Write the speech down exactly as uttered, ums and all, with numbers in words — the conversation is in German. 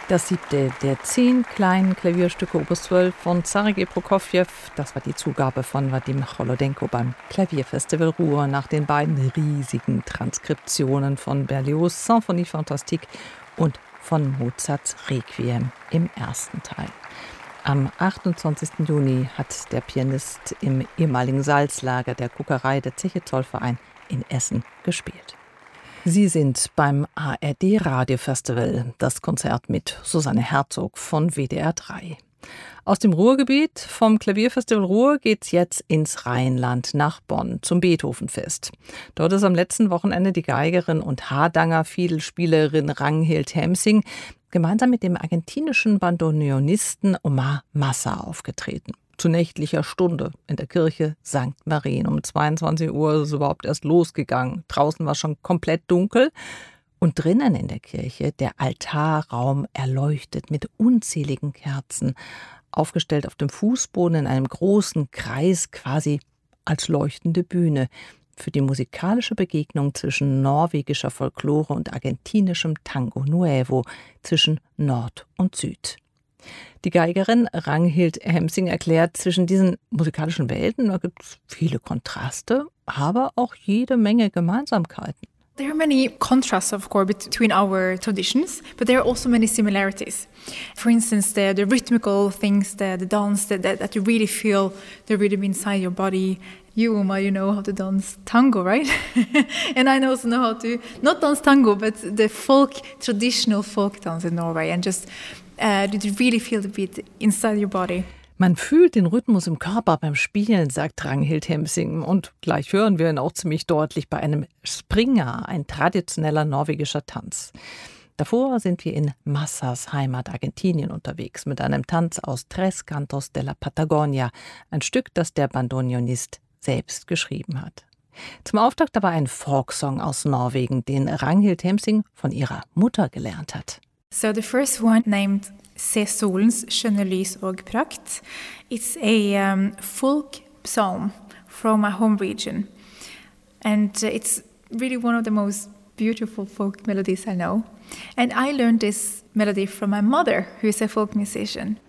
Das siebte der zehn kleinen Klavierstücke Opus zwölf von Sergei Prokofjew, das war die Zugabe von Wadim Cholodenko beim Klavierfestival Ruhr nach den beiden riesigen Transkriptionen von Berlioz' Symphonie Fantastique und von Mozarts Requiem im ersten Teil. Am achtundzwanzigsten Juni hat der Pianist im ehemaligen Salzlager der Kuckerei der Zeche Zollverein in Essen gespielt. Sie sind beim A R D Radiofestival, das Konzert mit Susanne Herzog von W D R drei. Aus dem Ruhrgebiet, vom Klavierfestival Ruhr, geht's jetzt ins Rheinland nach Bonn zum Beethovenfest. Dort ist am letzten Wochenende die Geigerin und Hardanger Fiedelspielerin Ragnhild Hemsing gemeinsam mit dem argentinischen Bandoneonisten Omar Massa aufgetreten. Zu nächtlicher Stunde in der Kirche Sankt Marien. Um zweiundzwanzig Uhr ist es überhaupt erst losgegangen. Draußen war schon komplett dunkel. Und drinnen in der Kirche der Altarraum erleuchtet mit unzähligen Kerzen, aufgestellt auf dem Fußboden in einem großen Kreis, quasi als leuchtende Bühne für die musikalische Begegnung zwischen norwegischer Folklore und argentinischem Tango Nuevo, zwischen Nord und Süd. Die Geigerin Ragnhild Hemsing erklärt, zwischen diesen musikalischen Welten da gibt es viele Kontraste, aber auch jede Menge Gemeinsamkeiten. There are many contrasts, of course, between our traditions, but there are also many similarities. For instance, the, the rhythmical things, the, the dance, that, that, that you really feel the rhythm inside your body. You, Uma, you know how to dance tango, right? And I also know how to, not dance tango, but the folk, traditional folk dance in Norway. And just, uh, did you really feel the beat inside your body? Man fühlt den Rhythmus im Körper beim Spielen, sagt Ragnhild Hemsing. Und gleich hören wir ihn auch ziemlich deutlich bei einem Springer, ein traditioneller norwegischer Tanz. Davor sind wir in Massas Heimat Argentinien unterwegs mit einem Tanz aus Tres Cantos de la Patagonia, ein Stück, das der Bandoneonist selbst geschrieben hat. Zum Auftakt aber ein Folksong aus Norwegen, den Ragnhild Hemsing von ihrer Mutter gelernt hat. So the first one, named Se solens skjønne lys og prakt. It's a um, folk psalm from my home region. And uh, it's really one of the most beautiful folk melodies I know. And I learned this melody from my mother, who is a folk musician.